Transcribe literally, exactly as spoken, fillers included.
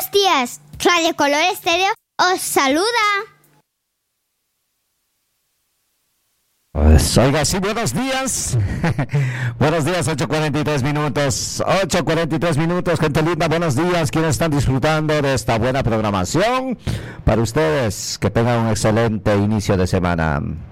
Buenos días, Radio Color Estéreo os saluda. Pues, oiga, sí, buenos días. Buenos días, ocho cuarenta y tres minutos. ocho cuarenta y tres minutos, gente linda, buenos días. Quienes están disfrutando de esta buena programación. Para ustedes, que tengan un excelente inicio de semana.